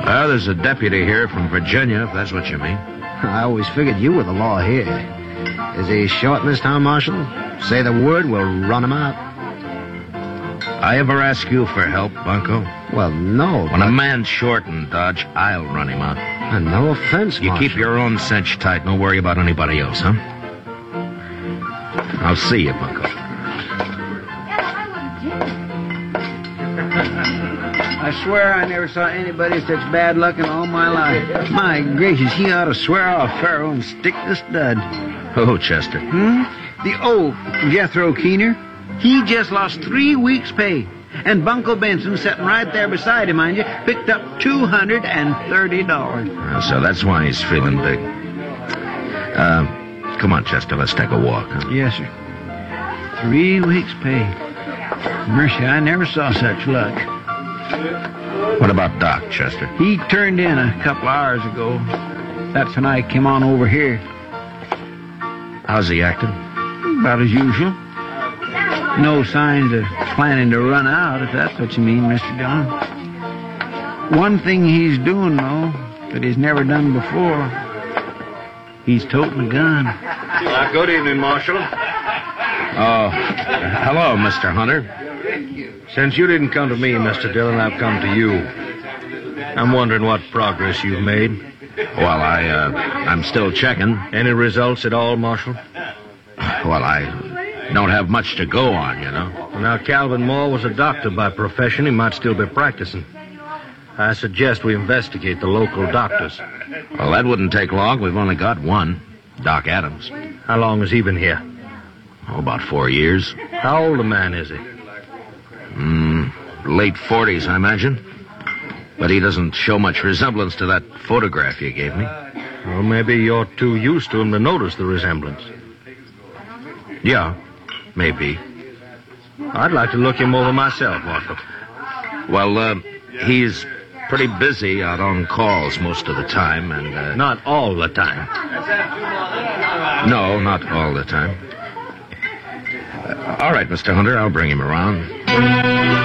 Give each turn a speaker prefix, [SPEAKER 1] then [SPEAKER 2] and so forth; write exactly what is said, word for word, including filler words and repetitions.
[SPEAKER 1] Well, there's a deputy here from Virginia, if that's what you mean.
[SPEAKER 2] I always figured you were the law here. Is he short in this town, Marshal? Say the word, we'll run him out.
[SPEAKER 1] I ever ask you for help, Bunko?
[SPEAKER 2] Well, no.
[SPEAKER 1] When
[SPEAKER 2] but...
[SPEAKER 1] a man's short in Dodge, I'll run him out.
[SPEAKER 2] Uh, no offense,
[SPEAKER 1] You
[SPEAKER 2] Marshal.
[SPEAKER 1] keep your own cinch tight. Don't worry about anybody else, huh? I'll see you, Bunko.
[SPEAKER 3] I swear I never saw anybody such bad luck in all my life. My gracious, he ought to swear off Pharaoh and stick the stud.
[SPEAKER 1] Oh, Chester.
[SPEAKER 3] Hmm? The old Jethro Keener. He just lost three weeks' pay. And Bunko Benson, sitting right there beside him, mind you, picked up two hundred thirty dollars.
[SPEAKER 1] Uh, so that's why he's feeling big. Uh, come on, Chester, let's take a walk. Huh?
[SPEAKER 3] Yes, sir. Three weeks' pay. Mercy, I never saw such luck.
[SPEAKER 1] What about Doc, Chester?
[SPEAKER 3] He turned in a couple hours ago. That's when I came on over here.
[SPEAKER 1] How's he acting?
[SPEAKER 3] About as usual. No signs of planning to run out, if that's what you mean, Mister Dillon. One thing he's doing, though, that he's never done before. He's toting a gun.
[SPEAKER 4] Uh, good evening, Marshal.
[SPEAKER 1] Oh, hello, Mister Hunter.
[SPEAKER 4] Since you didn't come to me, Mister Dillon, I've come to you. I'm wondering what progress you've made.
[SPEAKER 1] Well, I, uh, I'm still checking.
[SPEAKER 4] Any results at all, Marshal?
[SPEAKER 1] Well, I don't have much to go on, you know.
[SPEAKER 4] Well, now, Calvin Moore was a doctor by profession. He might still be practicing. I suggest we investigate the local doctors.
[SPEAKER 1] Well, that wouldn't take long. We've only got one, Doc Adams.
[SPEAKER 4] How long has he been here?
[SPEAKER 1] Oh, about four years.
[SPEAKER 4] How old a man is he?
[SPEAKER 1] Hmm, late forties, I imagine. But he doesn't show much resemblance to that photograph you gave me.
[SPEAKER 4] Well, maybe you're too used to him to notice the resemblance.
[SPEAKER 1] Yeah, maybe.
[SPEAKER 4] I'd like to look him over myself, Marshal.
[SPEAKER 1] Well, uh, he's pretty busy out on calls most of the time, and... Uh,
[SPEAKER 4] Not all the time.
[SPEAKER 1] No, not all the time. Uh, all right, Mister Hunter, I'll bring him around.